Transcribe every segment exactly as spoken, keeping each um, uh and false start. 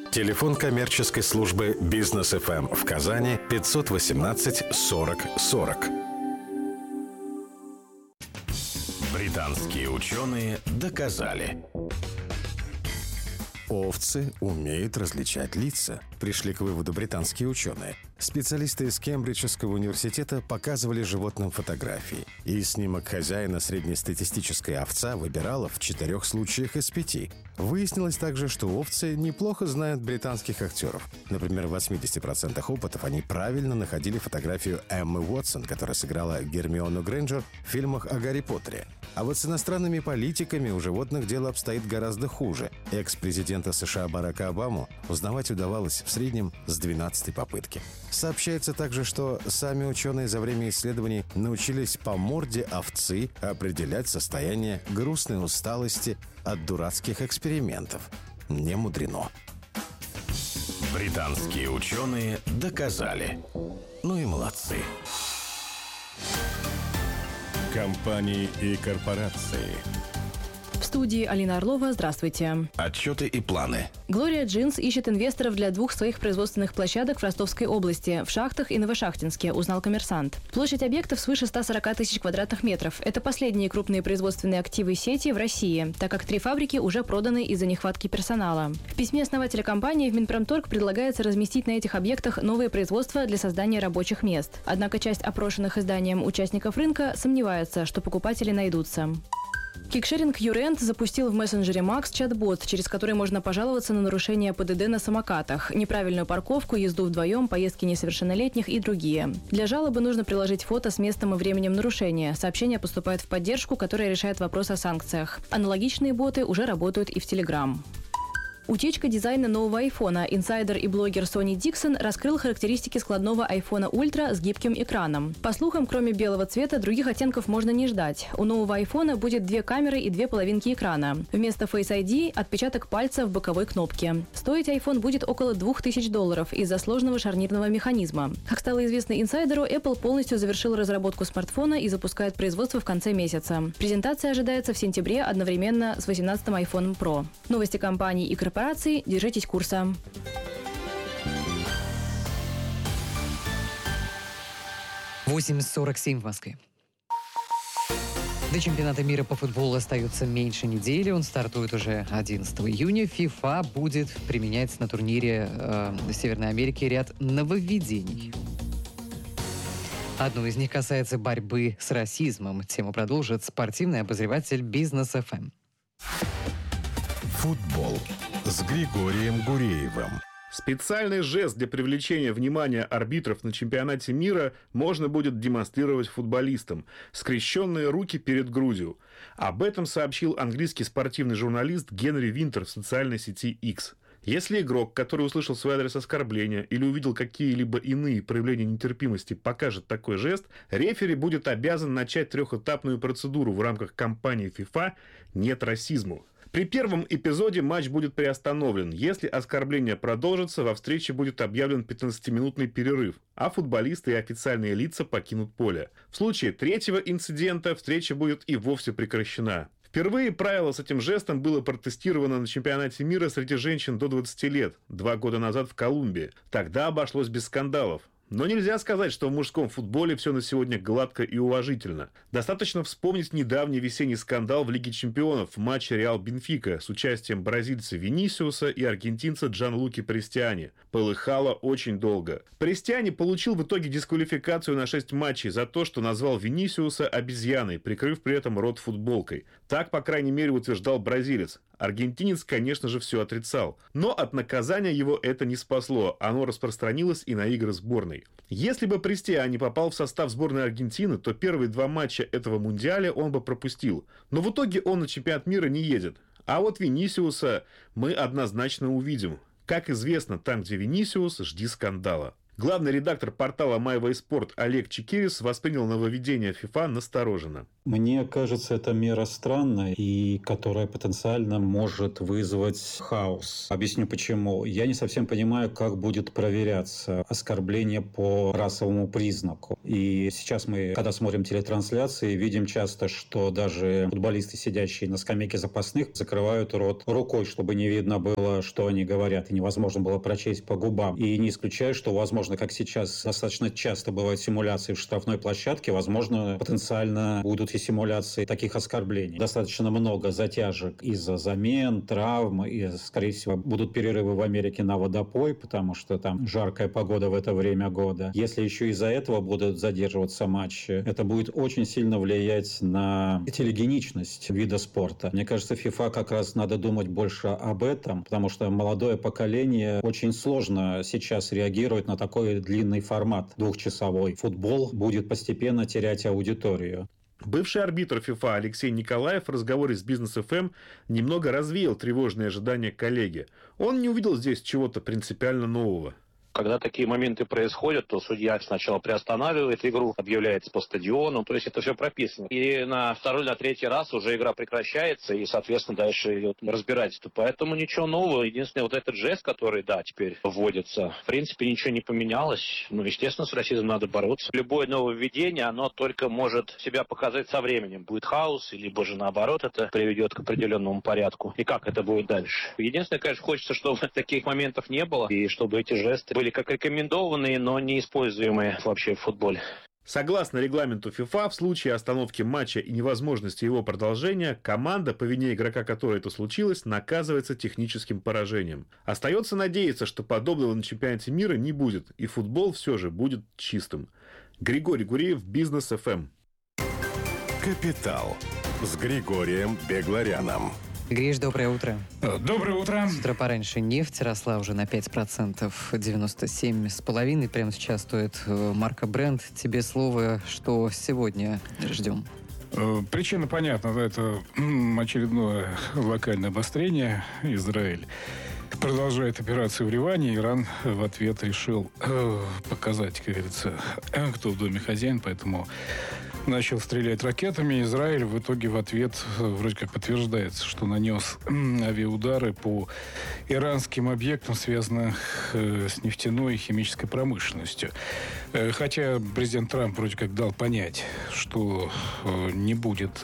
Телефон коммерческой службы «Бизнес эф эм» в Казани пятьсот восемнадцать сорок сорок. Британские ученые доказали. Овцы умеют различать лица, пришли к выводу британские ученые. Специалисты из Кембриджского университета показывали животным фотографии, и снимок хозяина среднестатистической овца выбирала в четырех случаях из пяти. Выяснилось также, что овцы неплохо знают британских актеров. Например, в восьмидесяти процентах опытов они правильно находили фотографию Эммы Уотсон, которая сыграла Гермиону Грейнджер в фильмах о Гарри Поттере. А вот с иностранными политиками у животных дело обстоит гораздо хуже. Экс-президента США Барака Обаму узнавать удавалось в среднем с двенадцатой попытки. Сообщается также, что сами ученые за время исследований научились по морде овцы определять состояние грустной усталости от дурацких экспериментов. Не мудрено. Британские ученые доказали. Ну и молодцы. Компании и корпорации. В студии Алина Орлова. Здравствуйте. Отчеты и планы. Глория Джинс ищет инвесторов для двух своих производственных площадок в Ростовской области, в Шахтах и Новошахтинске, узнал «Коммерсант». Площадь объектов свыше ста сорока тысяч квадратных метров. Это последние крупные производственные активы сети в России, так как три фабрики уже проданы из-за нехватки персонала. В письме основателя компании в Минпромторг предлагается разместить на этих объектах новые производства для создания рабочих мест. Однако часть опрошенных изданием участников рынка сомневается, что покупатели найдутся. Кикшеринг Юрент запустил в мессенджере Макс чат-бот, через который можно пожаловаться на нарушение Пэ Дэ Дэ на самокатах, неправильную парковку, езду вдвоем, поездки несовершеннолетних и другие. Для жалобы нужно приложить фото с местом и временем нарушения. Сообщение поступает в поддержку, которая решает вопрос о санкциях. Аналогичные боты уже работают и в Telegram. Утечка дизайна нового айфона. Инсайдер и блогер Сони Диксон раскрыл характеристики складного айфона Ультра с гибким экраном. По слухам, кроме белого цвета, других оттенков можно не ждать. У нового айфона будет две камеры и две половинки экрана. Вместо Face ай ди – отпечаток пальца в боковой кнопке. Стоить iPhone будет около двух тысяч долларов из-за сложного шарнирного механизма. Как стало известно инсайдеру, Apple полностью завершил разработку смартфона и запускает производство в конце месяца. Презентация ожидается в сентябре одновременно с восемнадцатым iPhone Pro. Новости компаний и корпораций. Держитесь курса. восемь сорок семь в Москве. До чемпионата мира по футболу остается меньше недели. Он стартует уже одиннадцатого июня. ФИФА будет применять на турнире э, Северной Америки ряд нововведений. Одно из них касается борьбы с расизмом. Тему продолжит спортивный обозреватель «Бизнес эф эм». Футбол с Григорием Гуреевым. Специальный жест для привлечения внимания арбитров на чемпионате мира можно будет демонстрировать футболистам. Скрещенные руки перед грудью. Об этом сообщил английский спортивный журналист Генри Винтер в социальной сети X. Если игрок, который услышал в свой адрес оскорбления или увидел какие-либо иные проявления нетерпимости, покажет такой жест, рефери будет обязан начать трехэтапную процедуру в рамках кампании FIFA «Нет расизму». При первом эпизоде матч будет приостановлен. Если оскорбление продолжится, во встрече будет объявлен пятнадцатиминутный перерыв, а футболисты и официальные лица покинут поле. В случае третьего инцидента встреча будет и вовсе прекращена. Впервые правило с этим жестом было протестировано на чемпионате мира среди женщин до двадцати лет, два года назад в Колумбии. Тогда обошлось без скандалов. Но нельзя сказать, что в мужском футболе все на сегодня гладко и уважительно. Достаточно вспомнить недавний весенний скандал в Лиге чемпионов в матче Реал-Бенфика с участием бразильца Винисиуса и аргентинца Джанлуки Престиани. Полыхало очень долго. Престиани получил в итоге дисквалификацию на шесть матчей за то, что назвал Винисиуса обезьяной, прикрыв при этом рот футболкой. Так, по крайней мере, утверждал бразилец. Аргентинец, конечно же, все отрицал. Но от наказания его это не спасло. Оно распространилось и на игры сборной. Если бы Престиани попал в состав сборной Аргентины, то первые два матча этого мундиаля он бы пропустил. Но в итоге он на чемпионат мира не едет. А вот Винисиуса мы однозначно увидим. Как известно, там, где Винисиус, жди скандала. Главный редактор портала MyWaySport Олег Чекирис воспринял нововведение ФИФА настороженно. Мне кажется, это мера странная и которая потенциально может вызвать хаос. Объясню почему. Я не совсем понимаю, как будет проверяться оскорбление по расовому признаку. И сейчас мы, когда смотрим телетрансляции, видим часто, что даже футболисты, сидящие на скамейке запасных, закрывают рот рукой, чтобы не видно было, что они говорят, и невозможно было прочесть по губам. И не исключаю, что, возможно, как сейчас достаточно часто бывают симуляции в штрафной площадке, возможно, потенциально будут и симуляции таких оскорблений. Достаточно много затяжек из-за замен, травм, и, скорее всего, будут перерывы в Америке на водопой, потому что там жаркая погода в это время года. Если еще из-за этого будут задерживаться матчи, это будет очень сильно влиять на телегеничность вида спорта. Мне кажется, ФИФА как раз надо думать больше об этом, потому что молодое поколение очень сложно сейчас реагирует на такой длинный формат двухчасовой. Футбол будет постепенно терять аудиторию. Бывший арбитр ФИФА Алексей Николаев в разговоре с Бизнес эф эм немного развеял тревожные ожидания коллеги. Он не увидел здесь чего-то принципиально нового. Когда такие моменты происходят, то судья сначала приостанавливает игру, объявляется по стадиону, то есть это все прописано. И на второй, на третий раз уже игра прекращается, и, соответственно, дальше идет разбирательство. Поэтому ничего нового. Единственное, вот этот жест, который, да, теперь вводится, в принципе, ничего не поменялось. Ну, естественно, с расизмом надо бороться. Любое нововведение, оно только может себя показать со временем. Будет хаос, либо же наоборот, это приведет к определенному порядку. И как это будет дальше? Единственное, конечно, хочется, чтобы таких моментов не было, и чтобы эти жесты были как рекомендованные, но не используемые вообще в футболе. Согласно регламенту ФИФА, в случае остановки матча и невозможности его продолжения, команда, по вине игрока которой это случилось, наказывается техническим поражением. Остается надеяться, что подобного на чемпионате мира не будет, и футбол все же будет чистым. Григорий Гуреев, Бизнес эф эм. Капитал с Григорием Бегларяном. Гриш, доброе утро. Доброе утро. С утра пораньше нефть росла уже на пять процентов, девяносто семь с половиной. Прямо сейчас стоит марка Brent. Тебе слово, что сегодня ждем. Причина понятна. Это очередное локальное обострение. Израиль продолжает операцию в Ливане. Иран в ответ решил показать, как говорится, кто в доме хозяин, поэтому начал стрелять ракетами. Израиль в итоге в ответ вроде как подтверждается, что нанес авиаудары по иранским объектам, связанным с нефтяной и химической промышленностью. Хотя президент Трамп вроде как дал понять, что не будет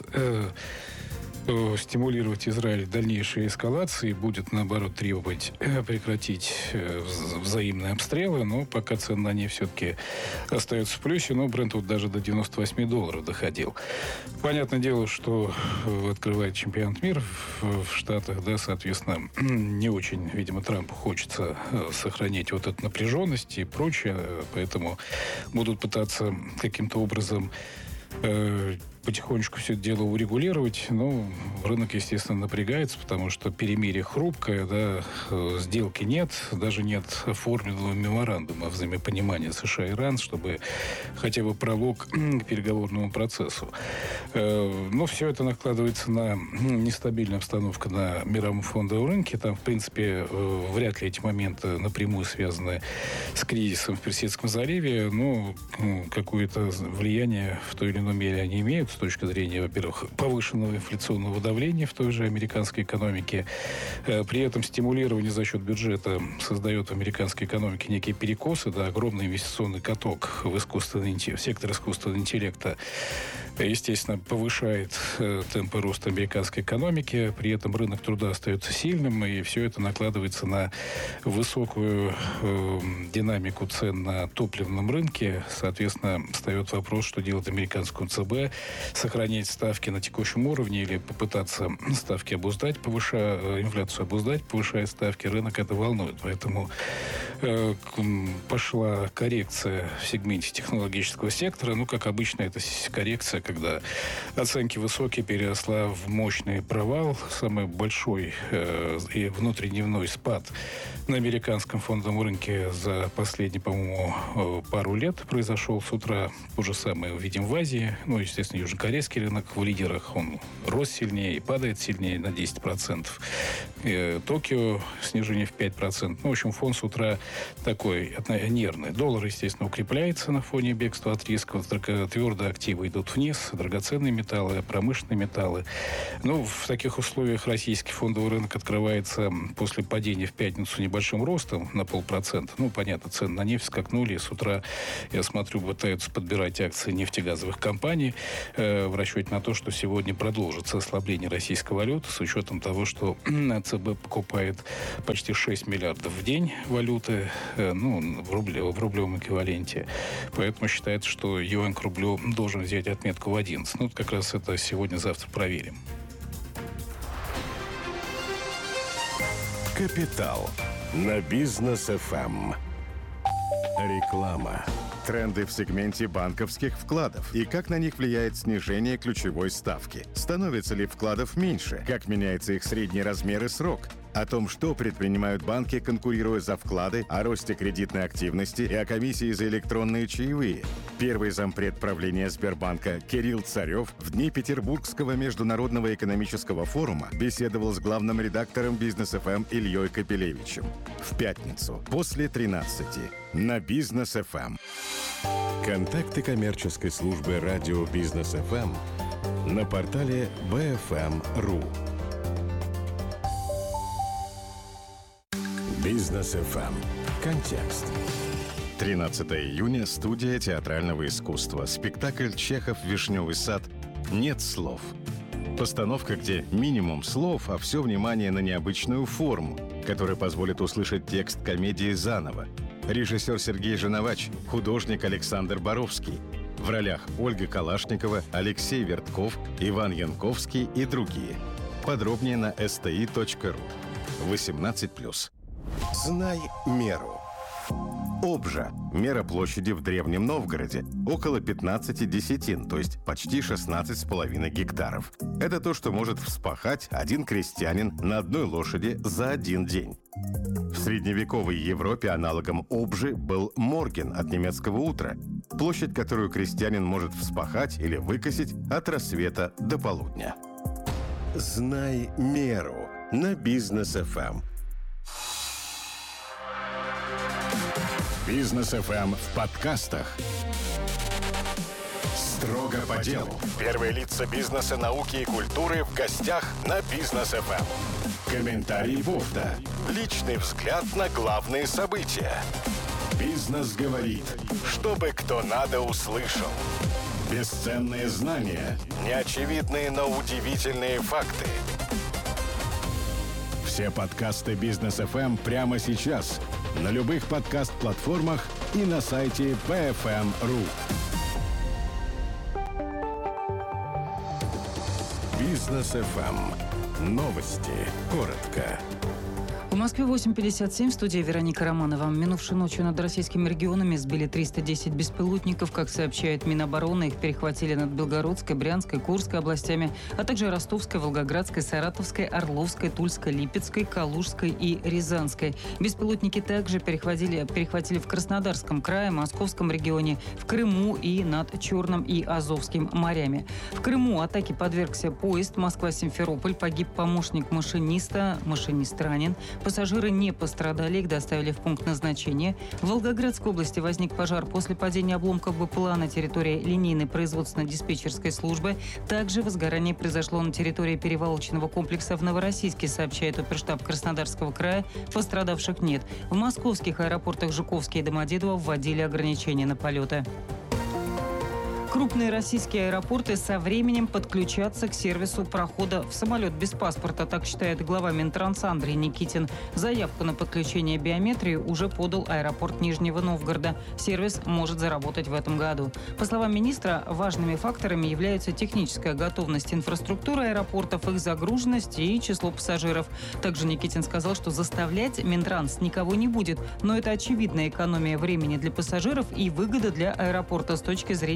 стимулировать Израиль дальнейшей эскалации, будет, наоборот, требовать прекратить взаимные обстрелы, но пока цена на нефть все-таки остается в плюсе, но Брент вот даже до девяноста восьми долларов доходил. Понятное дело, что открывает чемпионат мира в Штатах, да, соответственно, не очень, видимо, Трампу хочется сохранять вот эту напряженность и прочее, поэтому будут пытаться каким-то образом потихонечку все это дело урегулировать, но рынок, естественно, напрягается, потому что перемирие хрупкое, да, сделки нет, даже нет оформленного меморандума взаимопонимания США и Иран, чтобы хотя бы пролог к переговорному процессу. Но все это накладывается на нестабильную обстановку на мировом фондовом рынке. Там, в принципе, вряд ли эти моменты напрямую связаны с кризисом в Персидском заливе, но какое-то влияние в той или иной мере они имеют с точки зрения, во-первых, повышенного инфляционного давления в той же американской экономике. При этом стимулирование за счет бюджета создает в американской экономике некие перекосы, да, огромный инвестиционный каток в искусственный интеллект, в сектор искусственного интеллекта, естественно, повышает темпы роста американской экономики, при этом рынок труда остается сильным, и все это накладывается на высокую э, динамику цен на топливном рынке. Соответственно, встает вопрос, что делать американскому ЦБ, сохранять ставки на текущем уровне или попытаться ставки обуздать, повышая инфляцию, обуздать, повышая ставки. Рынок это волнует. Поэтому э, пошла коррекция в сегменте технологического сектора. Ну, как обычно, эта коррекция, когда оценки высокие переросла в мощный провал. Самый большой э, и внутридневной спад на американском фондовом рынке за последние, по-моему, пару лет произошел. С утра то же самое увидим в Азии. Ну, естественно, южнокорейский рынок в лидерах. Он рос сильнее и падает сильнее на десять процентов. И Токио снижение в пять процентов. Ну, в общем, фон с утра такой нервный. Доллар, естественно, укрепляется на фоне бегства от рисков. Твердые активы идут вниз. Драгоценные металлы, промышленные металлы. Ну, в таких условиях российский фондовый рынок открывается после падения в пятницу небольшим ростом на полпроцента. Ну, понятно, цены на нефть скакнули. С утра, я смотрю, пытаются подбирать акции нефтегазовых компаний э, в расчете на то, что сегодня продолжится ослабление российской валюты с учетом того, что ЦБ покупает почти шесть миллиардов в день валюты, э, ну, в, рубле, в рублевом эквиваленте. Поэтому считается, что юань к рублю должен взять отметку в одиннадцать. Ну, как раз это сегодня-завтра проверим. Капитал на Бизнес эф эм. Реклама. Тренды в сегменте банковских вкладов и как на них влияет снижение ключевой ставки. Становится ли вкладов меньше? Как меняется их средний размер и срок? О том, что предпринимают банки, конкурируя за вклады, о росте кредитной активности и о комиссии за электронные чаевые. Первый зампред правления Сбербанка Кирилл Царев в дни Петербургского международного экономического форума беседовал с главным редактором Бизнес эф эм Ильей Капелевичем. В пятницу после тринадцати на Бизнес эф эм. Контакты коммерческой службы радио Бизнес эф эм на портале би эф эм точка ру. Бизнес эф эм. Контекст. тринадцатого июня. Студия театрального искусства. Спектакль «Чехов. Вишневый сад». Нет слов. Постановка, где минимум слов, а все внимание на необычную форму, которая позволит услышать текст комедии заново. Режиссер Сергей Женовач, художник Александр Боровский. В ролях Ольга Калашникова, Алексей Вертков, Иван Янковский и другие. Подробнее на эс тэ и точка ру. восемнадцать плюс. Знай меру. Обжа. Мера площади в Древнем Новгороде. Около пятнадцати десятин, то есть почти шестнадцать с половиной гектаров. Это то, что может вспахать один крестьянин на одной лошади за один день. В средневековой Европе аналогом обжи был морген от немецкого утра. Площадь, которую крестьянин может вспахать или выкосить от рассвета до полудня. Знай меру на Бизнес эф эм. Бизнес эф эм в подкастах. Строго по делу. Первые лица бизнеса, науки и культуры в гостях на Бизнес эф эм. Комментарий Бофта. Личный взгляд на главные события. Бизнес говорит, чтобы кто надо услышал. Бесценные знания, неочевидные, но удивительные факты. Все подкасты Бизнес эф эм прямо сейчас на любых подкаст-платформах и на сайте би эф эм точка ру. Бизнес эф эм. Новости. Коротко. В Москве восемь пятьдесят семь, в студии Вероника Романова. Минувшей ночью над российскими регионами сбили триста десять беспилотников. Как сообщает Минобороны, их перехватили над Белгородской, Брянской, Курской областями, а также Ростовской, Волгоградской, Саратовской, Орловской, Тульской, Липецкой, Калужской и Рязанской. Беспилотники также перехватили, перехватили в Краснодарском крае, Московском регионе, в Крыму и над Черным и Азовским морями. В Крыму атаке подвергся поезд Москва-Симферополь. Погиб помощник машиниста, машинист ранен. Пассажиры не пострадали, их доставили в пункт назначения. В Волгоградской области возник пожар после падения обломков БПЛА на территории линейной производственно-диспетчерской службы. Также возгорание произошло на территории перевалочного комплекса в Новороссийске, сообщает оперштаб Краснодарского края. Пострадавших нет. В московских аэропортах Жуковский и Домодедово вводили ограничения на полеты. Крупные российские аэропорты со временем подключатся к сервису прохода в самолет без паспорта, так считает глава Минтранса Андрей Никитин. Заявку на подключение биометрии уже подал аэропорт Нижнего Новгорода. Сервис может заработать в этом году. По словам министра, важными факторами являются техническая готовность инфраструктуры аэропортов, их загруженность и число пассажиров. Также Никитин сказал, что заставлять Минтранс никого не будет, но это очевидная экономия времени для пассажиров и выгода для аэропорта с точки зрения организации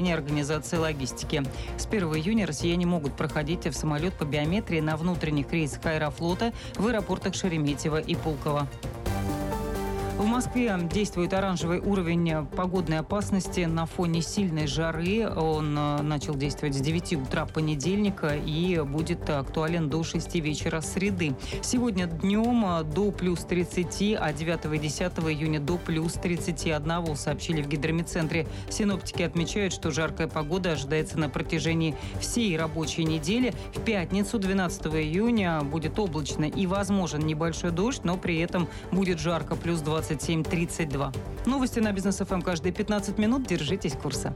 организации логистики. С первого июня россияне могут проходить в самолет по биометрии на внутренних рейсах Аэрофлота в аэропортах Шереметьево и Пулково. В Москве действует оранжевый уровень погодной опасности на фоне сильной жары. Он начал действовать с девяти утра понедельника и будет актуален до шести вечера среды. Сегодня днем до плюс тридцати, а девятого и десятого июня до плюс тридцати одного, сообщили в гидрометцентре. Синоптики отмечают, что жаркая погода ожидается на протяжении всей рабочей недели. В пятницу, двенадцатого июня, будет облачно и возможен небольшой дождь, но при этом будет жарко, плюс двадцать семь - тридцать два. Новости на Бизнес эф эм каждые пятнадцать минут. Держитесь курса.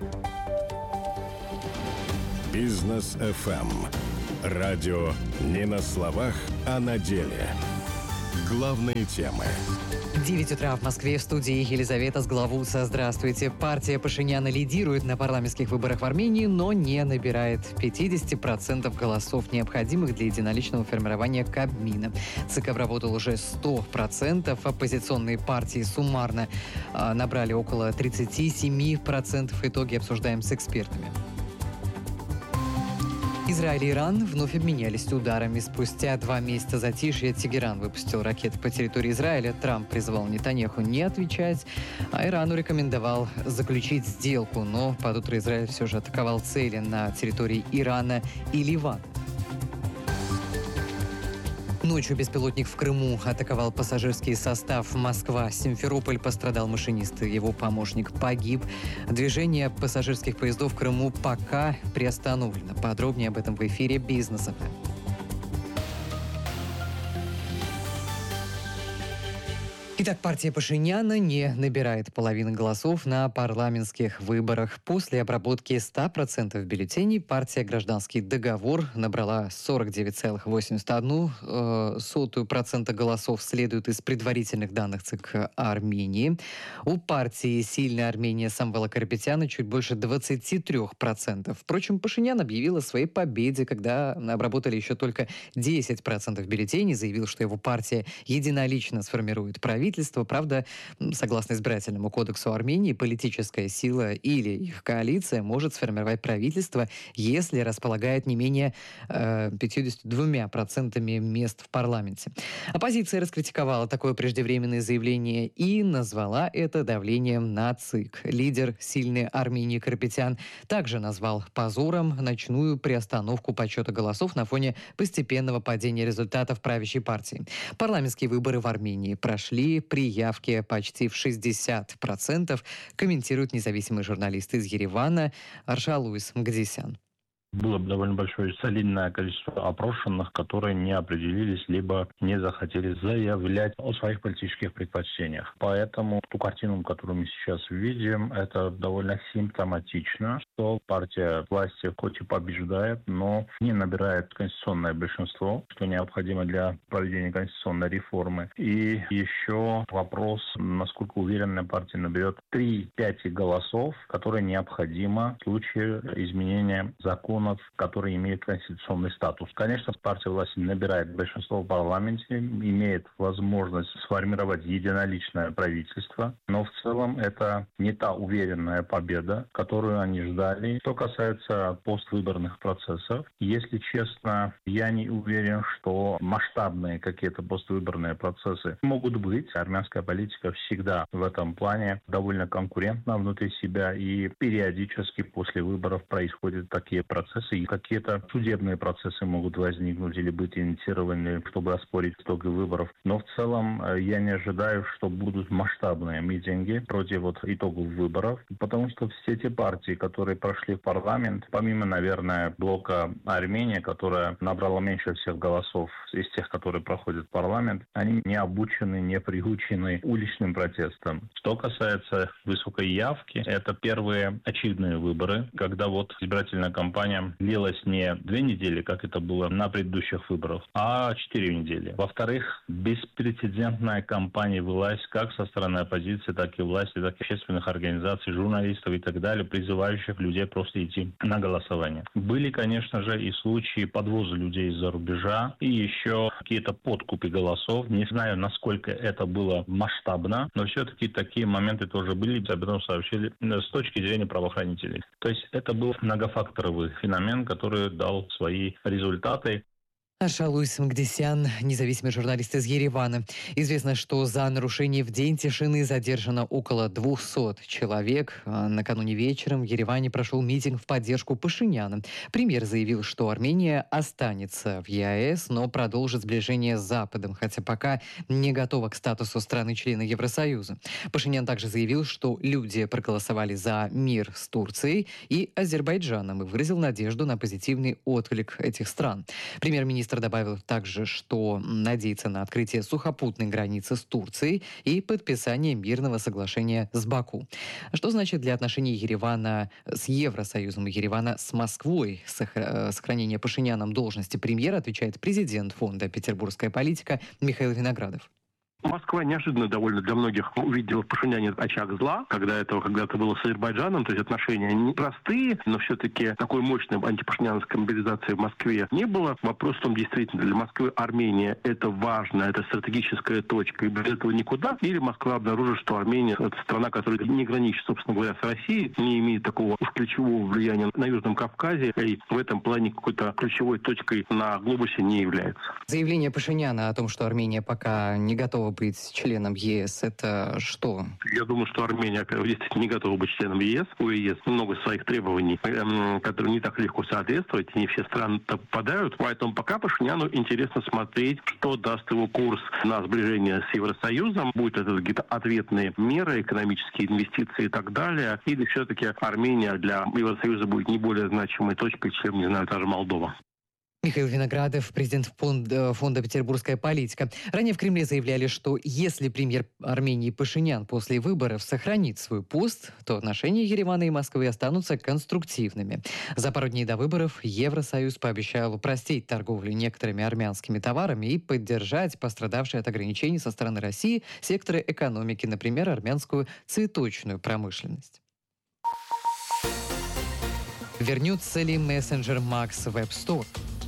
Бизнес эф эм. Радио не на словах, а на деле. Главные темы. девять утра в Москве, в студии Елизавета Сглавуца. Здравствуйте. Партия Пашиняна лидирует на парламентских выборах в Армении, но не набирает пятьдесят процентов голосов, необходимых для единоличного формирования Кабмина. ЦК обработал уже сто процентов. Оппозиционные партии суммарно а, набрали около тридцать семь процентов. Итоги обсуждаем с экспертами. Израиль и Иран вновь обменялись ударами. Спустя два месяца затишья Тегеран выпустил ракеты по территории Израиля. Трамп призвал Нетаньяху не отвечать, а Ирану рекомендовал заключить сделку. Но под утро Израиль все же атаковал цели на территории Ирана и Ливана. Ночью беспилотник в Крыму атаковал пассажирский состав Москва-Симферополь. Пострадал машинист и его помощник погиб. Движение пассажирских поездов в Крыму пока приостановлено. Подробнее об этом в эфире «Бизнес эф эм». Итак, партия Пашиняна не набирает половины голосов на парламентских выборах. После обработки ста процентов бюллетеней партия «Гражданский договор» набрала сорок девять целых восемьдесят одну сотую процента голосов, следует из предварительных данных ЦК Армении. У партии «Сильная Армения» Самвела Карапетяна чуть больше двадцати трёх процентов. Впрочем, Пашинян объявил о своей победе, когда обработали еще только десять процентов бюллетеней, заявил, что его партия единолично сформирует правительство. Правда, согласно избирательному кодексу Армении, политическая сила или их коалиция может сформировать правительство, если располагает не менее э, пятьюдесятью двумя процентами мест в парламенте. Оппозиция раскритиковала такое преждевременное заявление и назвала это давлением на ЦИК. Лидер «Сильной Армении» Карапетян также назвал позором ночную приостановку подсчета голосов на фоне постепенного падения результатов правящей партии. Парламентские выборы в Армении прошли при явке почти в шестьдесят процентов, комментирует независимый журналист из Еревана Аршалуис Мгдисян. Было довольно большое солидное количество опрошенных, которые не определились, либо не захотели заявлять о своих политических предпочтениях. Поэтому ту картину, которую мы сейчас видим, это довольно симптоматично, что партия власти хоть и побеждает, но не набирает конституционное большинство, что необходимо для проведения конституционной реформы. И еще вопрос, насколько уверенно партия наберет три пять голосов, которые необходимо в случае изменения закона, которые имеют конституционный статус. Конечно, партия власти набирает большинство в парламенте, имеет возможность сформировать единоличное правительство, но в целом это не та уверенная победа, которую они ждали. Что касается поствыборных процессов, если честно, я не уверен, что масштабные какие-то поствыборные процессы могут быть. Армянская политика всегда в этом плане довольно конкурентна внутри себя, и периодически после выборов происходят такие процессы. И какие-то судебные процессы могут возникнуть или быть инициированы, чтобы оспорить итоги выборов. Но в целом я не ожидаю, что будут масштабные митинги против вот итогов выборов, потому что все те партии, которые прошли в парламент, помимо, наверное, блока Армения, которая набрала меньше всех голосов из тех, которые проходят в парламент, они не обучены, не приучены уличным протестам. Что касается высокой явки, это первые очевидные выборы, когда вот избирательная кампания кампания длилась не две недели, как это было на предыдущих выборах, а четыре недели. Во-вторых, беспрецедентная кампания велась как со стороны оппозиции, так и власти, так и общественных организаций, журналистов и так далее, призывающих людей просто идти на голосование. Были, конечно же, и случаи подвоза людей из-за рубежа, и еще какие-то подкупы голосов. Не знаю, насколько это было масштабно, но все-таки такие моменты тоже были, об этом сообщили с точки зрения правоохранителей. То есть это был многофакторовый феномен, который дал свои результаты. Аршалуй Смагдисян, независимый журналист из Еревана. Известно, что за нарушение в День тишины задержано около двухсот человек. А накануне вечером в Ереване прошел митинг в поддержку Пашиняна. Премьер заявил, что Армения останется в ЕАЭС, но продолжит сближение с Западом, хотя пока не готова к статусу страны-члена Евросоюза. Пашинян также заявил, что люди проголосовали за мир с Турцией и Азербайджаном и выразил надежду на позитивный отклик этих стран. Премьер-министр Министр добавил также, что надеется на открытие сухопутной границы с Турцией и подписание мирного соглашения с Баку. Что значит для отношений Еревана с Евросоюзом и Еревана с Москвой сохранение Пашиняном должности премьера, отвечает президент фонда «Петербургская политика» Михаил Виноградов. Москва неожиданно довольно для многих увидела в Пашиняне очаг зла, когда этого когда-то было с Азербайджаном, то есть отношения непростые, но все-таки такой мощной антипашиняновской мобилизации в Москве не было. Вопрос в том, действительно, для Москвы Армения это важно, это стратегическая точка, и без этого никуда. Или Москва обнаружит, что Армения это страна, которая не граничит, собственно говоря, с Россией, не имеет такого уж ключевого влияния на Южном Кавказе, и в этом плане какой-то ключевой точкой на глобусе не является. Заявление Пашиняна о том, что Армения пока не готова быть членом ЕС, это что? Я думаю, что Армения, во-первых, действительно не готова быть членом ЕС. У ЕС много своих требований, которые не так легко соответствовать, и не все страны попадают. Поэтому пока Пашиняну интересно смотреть, что даст его курс на сближение с Евросоюзом. Будут это какие-то ответные меры, экономические инвестиции и так далее. Или все-таки Армения для Евросоюза будет не более значимой точкой, чем, не знаю, та же Молдова. Михаил Виноградов, президент фонда, фонда «Петербургская политика». Ранее в Кремле заявляли, что если премьер Армении Пашинян после выборов сохранит свой пост, то отношения Еревана и Москвы останутся конструктивными. За пару дней до выборов Евросоюз пообещал упростить торговлю некоторыми армянскими товарами и поддержать пострадавшие от ограничений со стороны России секторы экономики, например, армянскую цветочную промышленность. Вернется ли мессенджер Макс в App Store?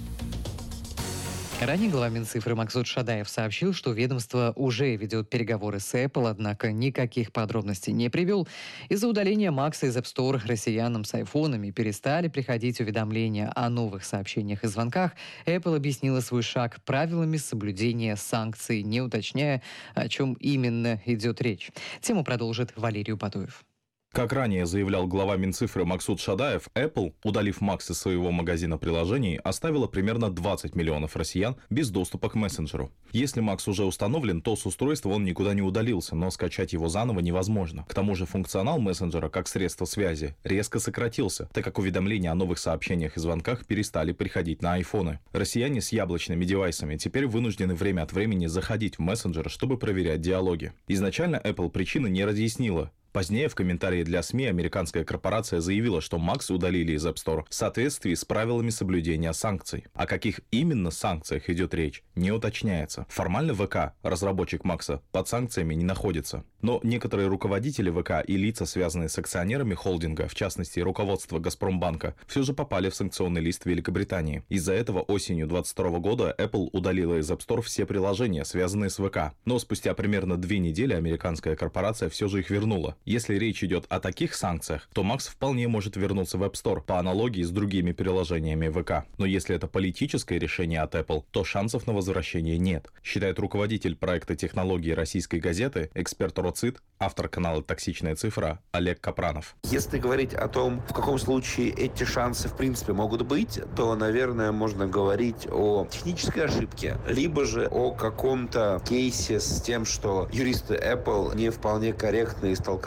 Ранее глава Минцифры Максут Шадаев сообщил, что ведомство уже ведет переговоры с Apple, однако никаких подробностей не привел. Из-за удаления Макса из App Store россиянам с айфонами перестали приходить уведомления о новых сообщениях и звонках. Apple объяснила свой шаг правилами соблюдения санкций, не уточняя, о чем именно идет речь. Тему продолжит Валерий Упатуев. Как ранее заявлял глава Минцифры Максут Шадаев, Apple, удалив Макс из своего магазина приложений, оставила примерно двадцать миллионов россиян без доступа к мессенджеру. Если Макс уже установлен, то с устройства он никуда не удалился, но скачать его заново невозможно. К тому же функционал мессенджера как средство связи резко сократился, так как уведомления о новых сообщениях и звонках перестали приходить на айфоны. Россияне с яблочными девайсами теперь вынуждены время от времени заходить в мессенджер, чтобы проверять диалоги. Изначально Apple причины не разъяснила. Позднее в комментарии для СМИ американская корпорация заявила, что Макс удалили из App Store в соответствии с правилами соблюдения санкций. О каких именно санкциях идет речь, не уточняется. Формально ВК, разработчик Макса, под санкциями не находится. Но некоторые руководители ВК и лица, связанные с акционерами холдинга, в частности руководство Газпромбанка, все же попали в санкционный лист Великобритании. Из-за этого осенью две тысячи двадцать второго года Apple удалила из App Store все приложения, связанные с ВК. Но спустя примерно две недели американская корпорация все же их вернула. Если речь идет о таких санкциях, то Макс вполне может вернуться в App Store по аналогии с другими приложениями ВК. Но если это политическое решение от Apple, то шансов на возвращение нет, считает руководитель проекта технологии российской газеты, эксперт РОЦИТ, автор канала «Токсичная цифра» Олег Капранов. Если говорить о том, в каком случае эти шансы в принципе могут быть, то, наверное, можно говорить о технической ошибке, либо же о каком-то кейсе с тем, что юристы Apple не вполне корректно истолковали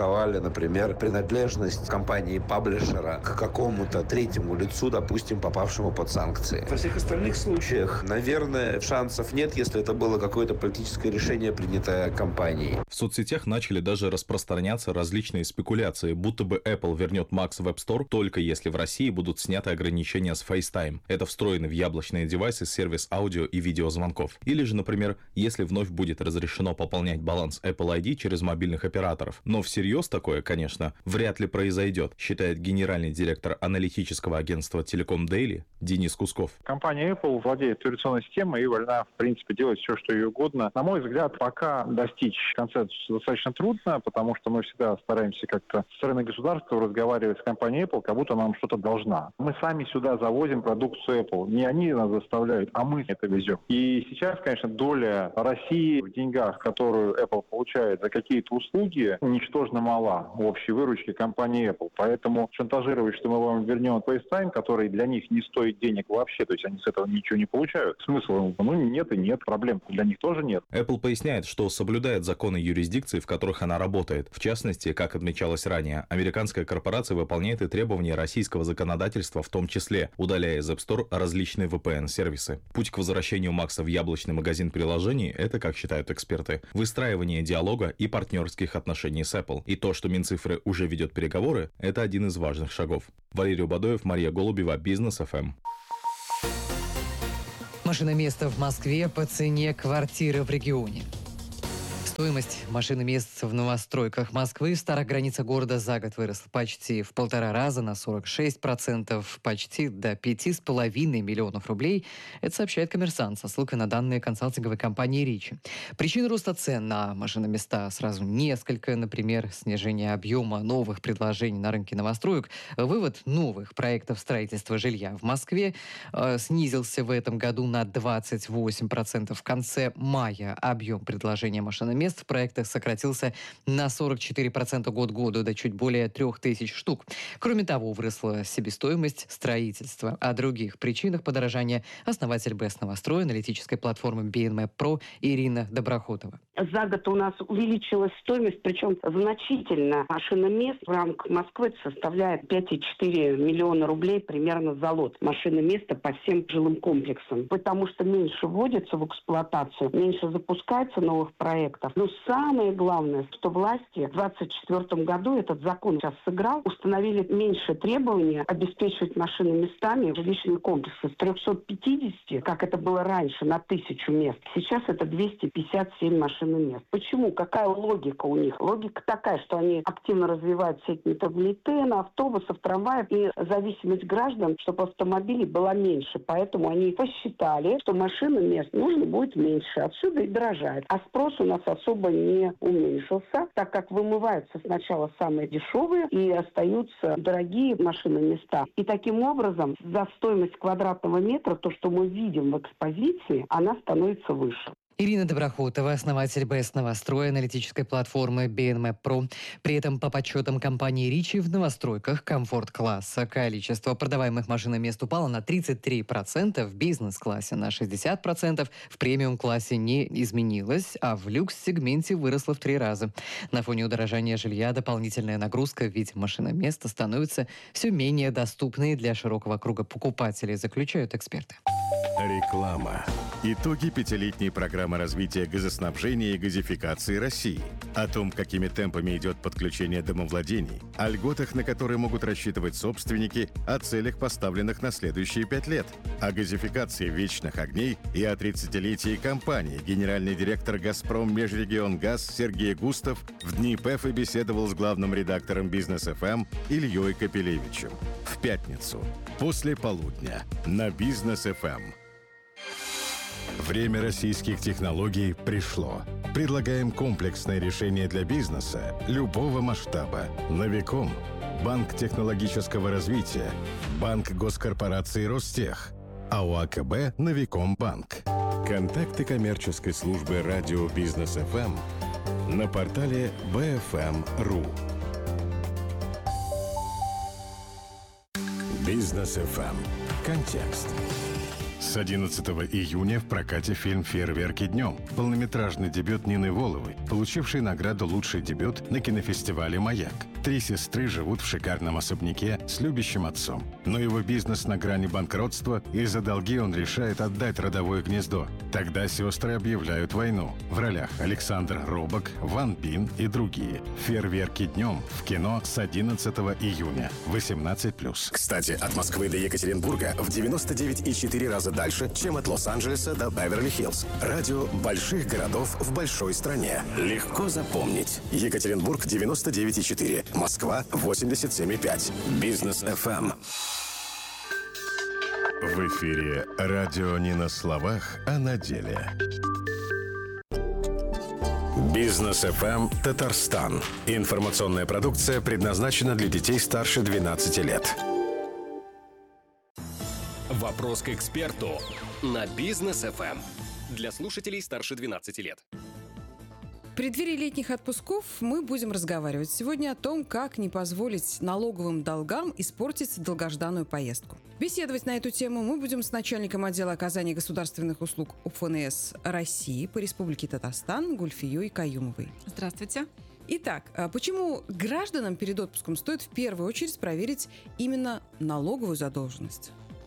страховали, например, принадлежность компании-паблишера к какому-то третьему лицу, допустим, попавшему под санкции. Во всех остальных случаях, наверное, шансов нет, если это было какое-то политическое решение, принятое компанией. В соцсетях начали даже распространяться различные спекуляции, будто бы Apple вернет Max в App Store только если в России будут сняты ограничения с FaceTime. Это встроенный в яблочные девайсы сервис аудио и видеозвонков. Или же, например, если вновь будет разрешено пополнять баланс Apple ай ди через мобильных операторов. Но всерьез такое, конечно, вряд ли произойдет, считает генеральный директор аналитического агентства Telecom Daily Денис Кусков. Компания Apple владеет операционной системой и вольна, в принципе, делать все, что ей угодно. На мой взгляд, пока достичь консенсуса достаточно трудно, потому что мы всегда стараемся как-то со стороны государства разговаривать с компанией Apple, как будто нам что-то должна. Мы сами сюда завозим продукцию Apple. Не они нас заставляют, а мы это везем. И сейчас, конечно, доля России в деньгах, которую Apple получает за какие-то услуги, ничтожно мала в общей выручке компании Apple. Поэтому шантажировать, что мы вам вернем FaceTime, который для них не стоит денег вообще, то есть они с этого ничего не получают. Смысла, ну, нет и нет, проблем для них тоже нет. Apple поясняет, что соблюдает законы юрисдикции, в которых она работает. В частности, как отмечалось ранее, американская корпорация выполняет и требования российского законодательства, в том числе удаляя из App Store различные ви пи эн-сервисы. Путь к возвращению Макса в яблочный магазин приложений – это, как считают эксперты, выстраивание диалога и партнерских отношений с Apple. И то, что Минцифры уже ведет переговоры, это один из важных шагов. Валерий Убадоев, Мария Голубева, Бизнес эф эм. Машиноместо в Москве по цене квартиры в регионе. Стоимость машиномест в новостройках Москвы в старых границах города за год выросла почти в полтора раза, на сорок шесть процентов, почти до пяти с половиной миллионов рублей. Это сообщает «Коммерсант» со ссылкой на данные консалтинговой компании «Ричи». Причин роста цен на машиноместа сразу несколько. Например, снижение объема новых предложений на рынке новостроек. Вывод новых проектов строительства жилья в Москве э, снизился в этом году на двадцать восемь процентов. В конце мая объем предложения машиномест в проектах сократился на сорок четыре процента год к году, до чуть более трех тысяч штук. Кроме того, выросла себестоимость строительства. О других причинах подорожания основатель БЭС Новострой, аналитической платформы би эн мэп про Ирина Доброхотова. За год у нас увеличилась стоимость, причем значительно. Машиномест в рамках Москвы составляет пять целых четыре миллиона рублей примерно за лот машиноместа по всем жилым комплексам. Потому что меньше вводится в эксплуатацию, меньше запускается новых проектов. Но самое главное, что власти в двадцать четвёртом году этот закон сейчас сыграл, установили меньше требования обеспечивать машиноместами жилищные комплексы с трёхсот пятидесяти, как это было раньше, на тысячу мест. Сейчас это двести пятьдесят семь машиномест. Почему? Какая логика у них? Логика такая, что они активно развивают сеть метрополитена, автобусов, трамваев, и зависимость граждан, чтобы автомобилей была меньше. Поэтому они посчитали, что машиномест нужно будет меньше. Отсюда и дорожает. А спрос у нас особо не уменьшился, так как вымываются сначала самые дешевые и остаются дорогие машиноместа. И таким образом за стоимость квадратного метра, то, что мы видим в экспозиции, она становится выше. Ирина Доброхотова, основатель БЭС Новострой, аналитической платформы би эн мэп про. При этом, по подсчетам компании «Ричи», в новостройках комфорт-класса количество продаваемых машиномест упало на тридцать три процента, в бизнес-классе на шестьдесят процентов, в премиум-классе не изменилось, а в люкс-сегменте выросло в три раза. На фоне удорожания жилья дополнительная нагрузка в виде машиноместа становится все менее доступной для широкого круга покупателей, заключают эксперты. Реклама. Итоги пятилетней программы развития газоснабжения и газификации России. О том, какими темпами идет подключение домовладений, о льготах, на которые могут рассчитывать собственники, о целях, поставленных на следующие пять лет, о газификации вечных огней и о тридцатилетии компании. Генеральный директор «Газпром Межрегионгаз» Сергей Густав в дни ПЭФа беседовал с главным редактором Бизнес эф эм Ильей Капелевичем. В пятницу, после полудня, на Бизнес эф эм. Время российских технологий пришло. Предлагаем комплексное решение для бизнеса любого масштаба. Новиком, Банк технологического развития, Банк госкорпорации Ростех, АО а ка бэ Новиком Банк. Контакты коммерческой службы радио Бизнес эф эм на портале бэ эф эм точка ру. Бизнес эф эм. Контекст. С одиннадцатого июня в прокате фильм «Фейерверки днем». Полнометражный дебют Нины Воловой, получивший награду «Лучший дебют» на кинофестивале «Маяк». Три сестры живут в шикарном особняке с любящим отцом. Но его бизнес на грани банкротства, и за долги он решает отдать родовое гнездо. Тогда сестры объявляют войну. В ролях Александр Робок, Ван Бин и другие. «Фейерверки днем» в кино с одиннадцатого июня. восемнадцать плюс. Кстати, от Москвы до Екатеринбурга в девяносто девять и четыре раза дальше, чем от Лос-Анджелеса до Беверли-Хиллз. Радио больших городов в большой стране. Легко запомнить. Екатеринбург девяносто девять и четыре. Москва восемьдесят семь и пять. Бизнес эф эм. В эфире радио не на словах, а на деле. Бизнес эф эм Татарстан. Информационная продукция предназначена для детей старше двенадцати лет. Вопрос к эксперту на Бизнес эф эм. Для слушателей старше двенадцати лет. В преддверии летних отпусков мы будем разговаривать сегодня о том, как не позволить налоговым долгам испортить долгожданную поездку. Беседовать на эту тему мы будем с начальником отдела оказания государственных услуг У Эф Эн Эс России по Республике Татарстан Гульфией Каюмовой. Здравствуйте. Итак, почему гражданам перед отпуском стоит в первую очередь проверить именно налоговую задолженность?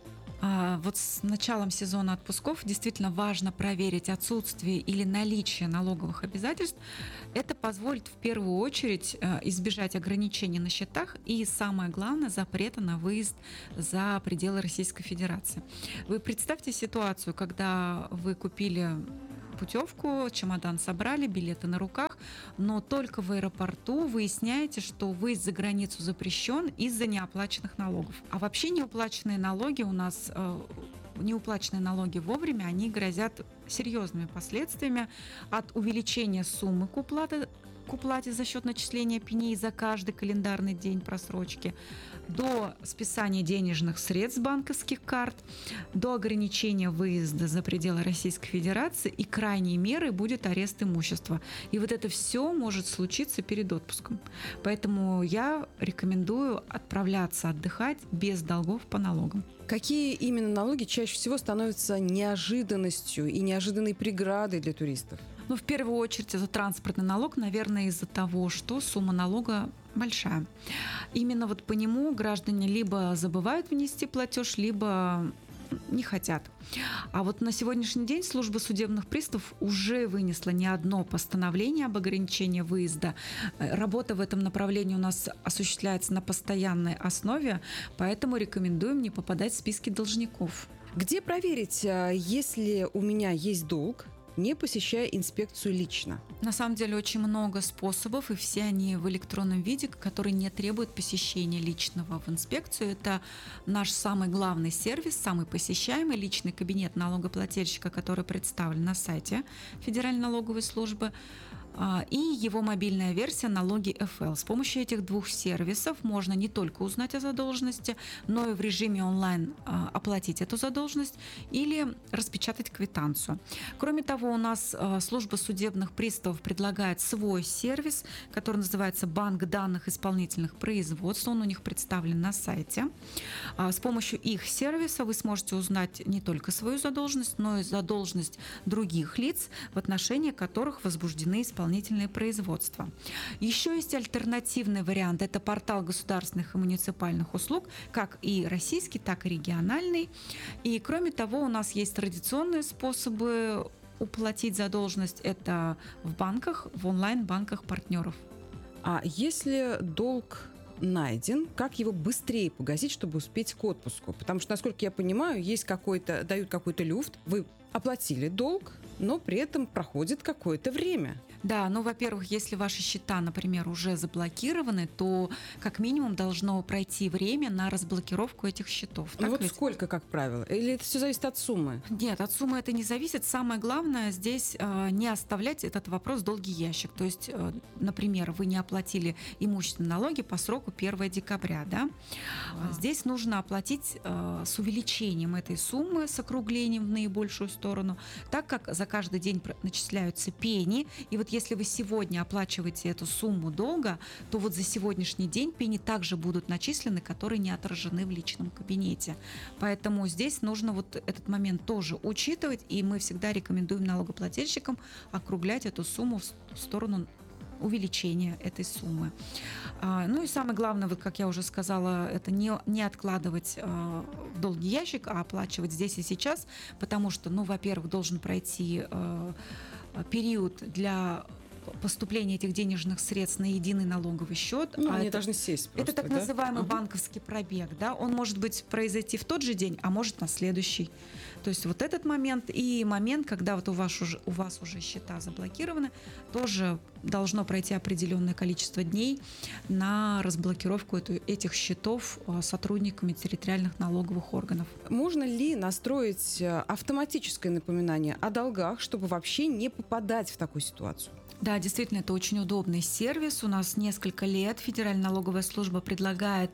А, вот с началом сезона отпусков действительно важно проверить отсутствие или наличие налоговых обязательств. Это позволит в первую очередь избежать ограничений на счетах и, самое главное, запрета на выезд за пределы Российской Федерации. Вы представьте ситуацию, когда вы купили путевку, чемодан собрали, билеты на руках, но только в аэропорту выясняете, что выезд за границу запрещен из-за неоплаченных налогов. А вообще неуплаченные налоги у нас, э, неуплаченные налоги вовремя, они грозят серьезными последствиями от увеличения суммы к уплате, к уплате за счет начисления пеней за каждый календарный день просрочки, до списания денежных средств с банковских карт, до ограничения выезда за пределы Российской Федерации, и крайней мерой будет арест имущества. И вот это все может случиться перед отпуском. Поэтому я рекомендую отправляться отдыхать без долгов по налогам. Какие именно налоги чаще всего становятся неожиданностью и неожиданной преградой для туристов? Ну, в первую очередь, это транспортный налог, наверное, из-за того, что сумма налога большая. Именно вот по нему граждане либо забывают внести платеж, либо не хотят. А вот на сегодняшний день служба судебных приставов уже вынесла не одно постановление об ограничении выезда. Работа в этом направлении у нас осуществляется на постоянной основе, поэтому рекомендуем не попадать в списки должников. Где проверить, если у меня есть долг, не посещая инспекцию лично? На самом деле очень много способов, и все они в электронном виде, которые не требуют посещения личного в инспекцию. Это наш самый главный сервис, самый посещаемый личный кабинет налогоплательщика, который представлен на сайте Федеральной налоговой службы, и его мобильная версия «Налоги эф эл». С помощью этих двух сервисов можно не только узнать о задолженности, но и в режиме онлайн оплатить эту задолженность или распечатать квитанцию. Кроме того, у нас служба судебных приставов предлагает свой сервис, который называется «Банк данных исполнительных производств». Он у них представлен на сайте. С помощью их сервиса вы сможете узнать не только свою задолженность, но и задолженность других лиц, в отношении которых возбуждены исполнительные исполнительное производство. Еще есть альтернативный вариант. Это портал государственных и муниципальных услуг, как и российский, так и региональный. И кроме того, у нас есть традиционные способы уплатить задолженность. Это в банках, в онлайн-банках партнеров. А если долг найден, как его быстрее погасить, чтобы успеть к отпуску? Потому что, насколько я понимаю, есть какой-то, дают какой-то люфт, вы оплатили долг, но при этом проходит какое-то время. Да, ну, во-первых, если ваши счета, например, уже заблокированы, то как минимум должно пройти время на разблокировку этих счетов. Ну вот ведь? Сколько, как правило? Или это все зависит от суммы? Нет, от суммы это не зависит. Самое главное здесь э, не оставлять этот вопрос в долгий ящик. То есть, э, например, вы не оплатили имущественные налоги по сроку первого декабря, да? А. Здесь нужно оплатить э, с увеличением этой суммы, с округлением в наибольшую сторону, так как за каждый день начисляются пени. И вот если вы сегодня оплачиваете эту сумму долга, то вот за сегодняшний день пени также будут начислены, которые не отражены в личном кабинете. Поэтому здесь нужно вот этот момент тоже учитывать, и мы всегда рекомендуем налогоплательщикам округлять эту сумму в сторону увеличения этой суммы. Ну и самое главное, вот как я уже сказала, это не, не откладывать в долгий ящик, а оплачивать здесь и сейчас, потому что, ну, во-первых, должен пройти период для поступления этих денежных средств на единый налоговый счет. Ну, а они это, должны сесть просто, это так да? называемый Угу. банковский пробег. Да? Он может быть произойти в тот же день, а может на следующий. То есть вот этот момент и момент, когда вот у вас уже, у вас уже счета заблокированы, тоже должно пройти определенное количество дней на разблокировку эту, этих счетов сотрудниками территориальных налоговых органов. Можно ли настроить автоматическое напоминание о долгах, чтобы вообще не попадать в такую ситуацию? Да, действительно, это очень удобный сервис. У нас несколько лет Федеральная налоговая служба предлагает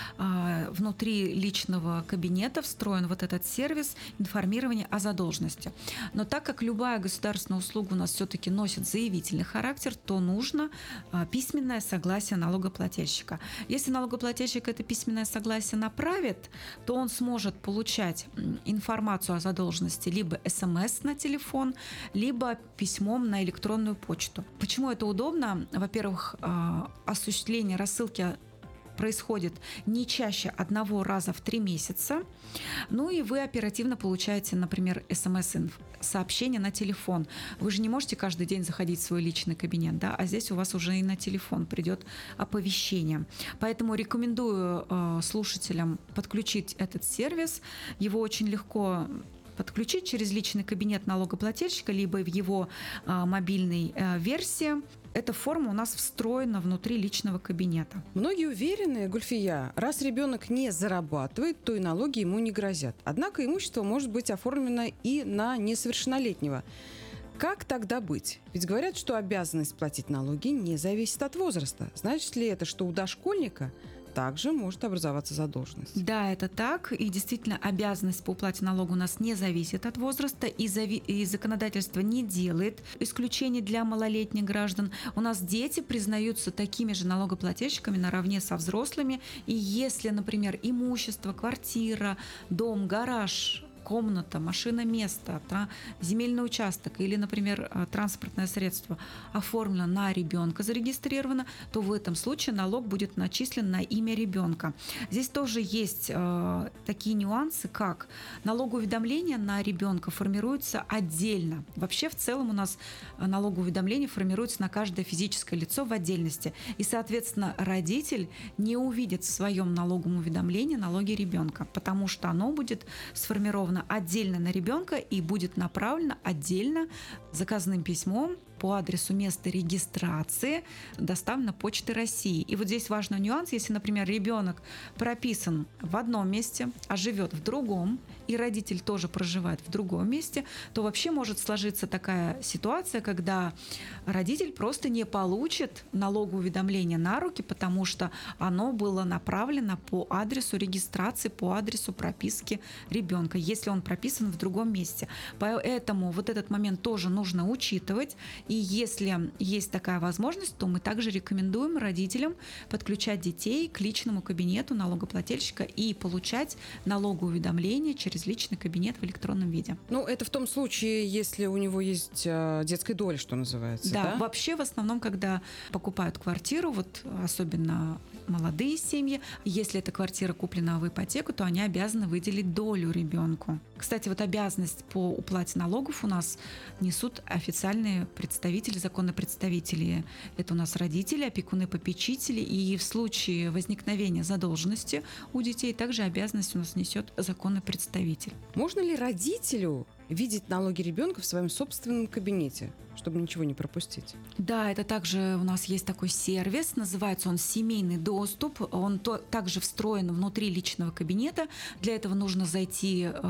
э, внутри личного кабинета встроен вот этот сервис информирования о задолженности. Но так как любая государственная услуга у нас все-таки носит заявительный характер, то нужно э, письменное согласие налогоплательщика. Если налогоплательщик это письменное согласие направит, то он сможет получать информацию о задолженности либо смс на телефон, либо письмом на электронную почту. Почему это удобно? Во-первых, осуществление рассылки происходит не чаще одного раза в три месяца. Ну и вы оперативно получаете, например, смс-сообщение на телефон. Вы же не можете каждый день заходить в свой личный кабинет, да? А здесь у вас уже и на телефон придет оповещение. Поэтому рекомендую э, слушателям подключить этот сервис. Его очень легко подключить через личный кабинет налогоплательщика, либо в его а, мобильной а, версии. Эта форма у нас встроена внутри личного кабинета. Многие уверены, Гульфия, раз ребенок не зарабатывает, то и налоги ему не грозят. Однако имущество может быть оформлено и на несовершеннолетнего. Как тогда быть? Ведь говорят, что обязанность платить налоги не зависит от возраста. Значит ли это, что у дошкольника также может образоваться задолженность? Да, это так. И действительно, обязанность по уплате налога у нас не зависит от возраста, и, зави- и законодательство не делает исключений для малолетних граждан. У нас дети признаются такими же налогоплательщиками наравне со взрослыми. И если, например, имущество, квартира, дом, гараж, комната, машина, место, земельный участок или, например, транспортное средство оформлено на ребенка, зарегистрировано, то в этом случае налог будет начислен на имя ребенка. Здесь тоже есть э, такие нюансы, как налогоуведомление на ребенка формируется отдельно. Вообще, в целом у нас налогоуведомление формируется на каждое физическое лицо в отдельности. И, соответственно, родитель не увидит в своем налоговом уведомлении налоги ребенка, потому что оно будет сформировано отдельно на ребенка и будет направлено отдельно заказным письмом по адресу места регистрации, доставлено Почтой России. И вот здесь важный нюанс, если, например, ребенок прописан в одном месте, а живет в другом, и родитель тоже проживает в другом месте, то вообще может сложиться такая ситуация, когда родитель просто не получит налоговое уведомление на руки, потому что оно было направлено по адресу регистрации, по адресу прописки ребенка, если он прописан в другом месте. Поэтому вот этот момент тоже нужно учитывать. И если есть такая возможность, то мы также рекомендуем родителям подключать детей к личному кабинету налогоплательщика и получать налоговое уведомление через личный кабинет в электронном виде. Ну, это в том случае, если у него есть э, детская доля, что называется. Да, да, вообще в основном, когда покупают квартиру, вот особенно молодые семьи, если эта квартира куплена в ипотеку, то они обязаны выделить долю ребенку. Кстати, вот обязанность по уплате налогов у нас несут официальные представители, законные представители. Это у нас родители, опекуны, попечители. И в случае возникновения задолженности у детей также обязанность у нас несет законный представитель. Можно ли родителю видеть налоги ребенка в своем собственном кабинете, чтобы ничего не пропустить? Да, это также у нас есть такой сервис, называется он «Семейный доступ». Он то, также встроен внутри личного кабинета. Для этого нужно зайти э,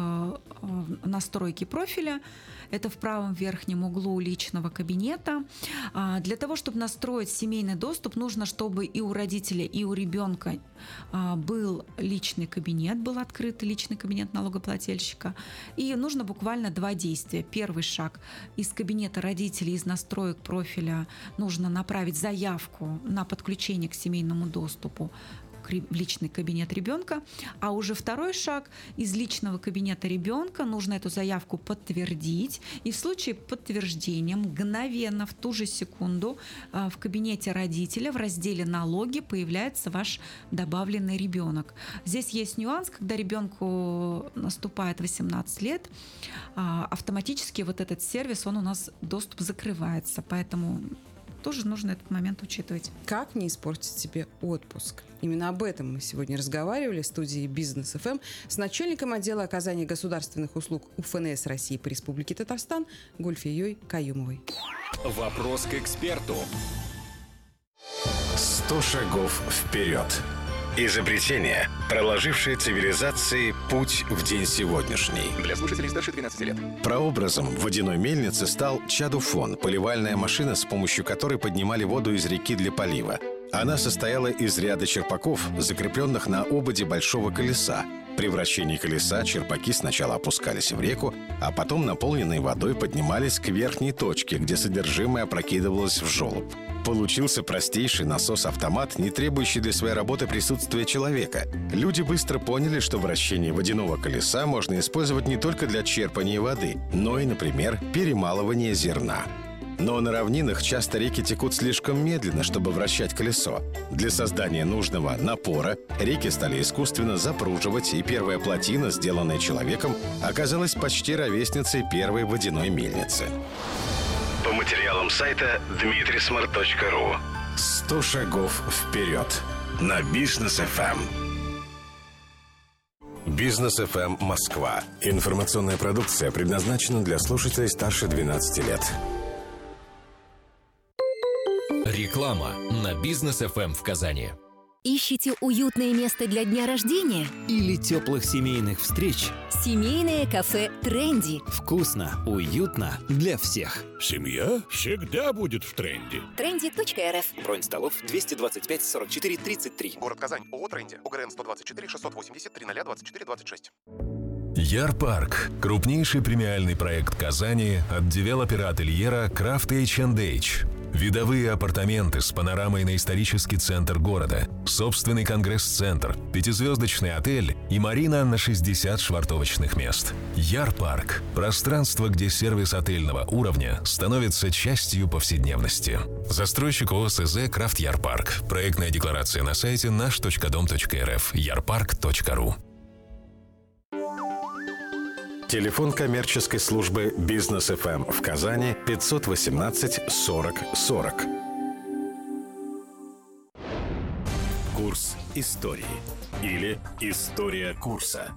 в настройки профиля. Это в правом верхнем углу личного кабинета. А для того, чтобы настроить семейный доступ, нужно, чтобы и у родителя, и у ребенка а, был личный кабинет, был открытый личный кабинет налогоплательщика. И нужно буквально два действия. Первый шаг: из кабинета родителя родителей из настроек профиля нужно направить заявку на подключение к семейному доступу в личный кабинет ребенка, а уже второй шаг: из личного кабинета ребенка нужно эту заявку подтвердить, и в случае подтверждения мгновенно в ту же секунду в кабинете родителя в разделе «Налоги» появляется ваш добавленный ребенок. Здесь есть нюанс: когда ребенку наступает восемнадцать лет, автоматически вот этот сервис, он у нас, доступ закрывается, поэтому тоже нужно этот момент учитывать. Как не испортить себе отпуск? Именно об этом мы сегодня разговаривали в студии Бизнес эф эм с начальником отдела оказания государственных услуг УФНС России по Республике Татарстан Гульфией Каюмовой. Вопрос к эксперту. сто шагов вперед. Изобретение, проложившее цивилизации путь в день сегодняшний. Для слушателей старше двенадцати лет. Прообразом водяной мельницы стал Чадуфон, поливальная машина, с помощью которой поднимали воду из реки для полива. Она состояла из ряда черпаков, закрепленных на ободе большого колеса. При вращении колеса черпаки сначала опускались в реку, а потом, наполненные водой, поднимались к верхней точке, где содержимое опрокидывалось в желоб. Получился простейший насос-автомат, не требующий для своей работы присутствия человека. Люди быстро поняли, что вращение водяного колеса можно использовать не только для черпания воды, но и, например, перемалывания зерна. Но на равнинах часто реки текут слишком медленно, чтобы вращать колесо. Для создания нужного напора реки стали искусственно запруживать, и первая плотина, сделанная человеком, оказалась почти ровесницей первой водяной мельницы. По материалам сайта дмитрисмар точка ру. сто шагов вперед на Бизнес эф эм. Бизнес эф эм Москва. Информационная продукция предназначена для слушателей старше двенадцати лет. Реклама на Бизнес эф эм в Казани. Ищете уютное место для дня рождения? Или теплых семейных встреч? Семейное кафе «Тренди». Вкусно, уютно для всех. Семья всегда будет в тренде. тренди точка эр эф. Бронь столов двести двадцать пять сорок четыре тридцать три. Город Казань. ООО «Тренди». ОГРН сто двадцать четыре шестьсот восемьдесят тридцать двадцать четыре двадцать шесть. Ярпарк – крупнейший премиальный проект Казани от девелопера ательера Крафт эйч энд эйч. Видовые апартаменты с панорамой на исторический центр города, собственный конгресс-центр, пятизвездочный отель и марина на шестьдесят швартовочных мест. Ярпарк – пространство, где сервис отельного уровня становится частью повседневности. Застройщик ООО СЗ «Крафт Ярпарк». Проектная декларация на сайте наш точка дом точка эр эф. ярпарк точка ру. Телефон коммерческой службы Бизнес эф эм в Казани пятьсот восемнадцать сорок сорок. Курс истории или история курса.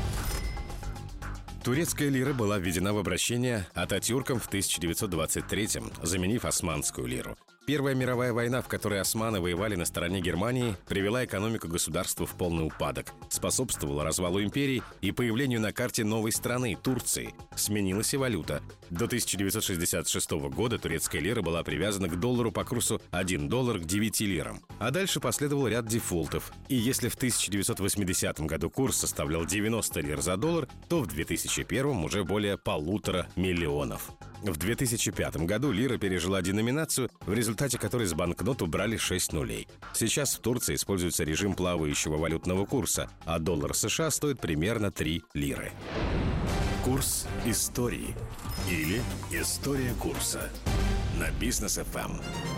Турецкая лира была введена в обращение Ататюрком в тысяча девятьсот двадцать третьем, заменив османскую лиру. Первая мировая война, в которой османы воевали на стороне Германии, привела экономику государства в полный упадок, способствовала развалу империи и появлению на карте новой страны – Турции. Сменилась и валюта. До тысяча девятьсот шестьдесят шестого года турецкая лира была привязана к доллару по курсу один доллар к девяти лирам. А дальше последовал ряд дефолтов. И если в тысяча девятьсот восьмидесятом году курс составлял девяносто лир за доллар, то в две тысячи первом уже более полутора миллионов. В две тысячи пятом году лира пережила деноминацию, в результате которой с банкнот убрали шесть нулей. Сейчас в Турции используется режим плавающего валютного курса, а доллар США стоит примерно три лиры. Курс истории или история курса на Бизнес эф эм.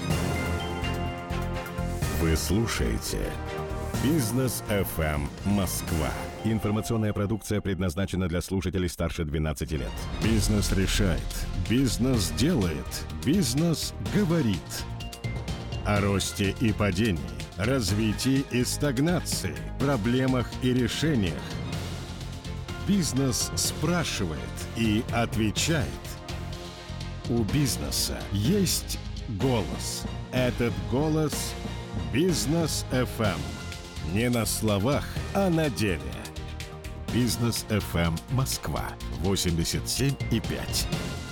Вы слушаете Бизнес эф эм Москва. Информационная продукция предназначена для слушателей старше двенадцати лет. Бизнес решает. Бизнес делает. Бизнес говорит. О росте и падении, развитии и стагнации, проблемах и решениях. Бизнес спрашивает и отвечает. У бизнеса есть голос. Этот голос – Бизнес эф эм. Не на словах, а на деле. Бизнес эф эм Москва восемьдесят семь и пять.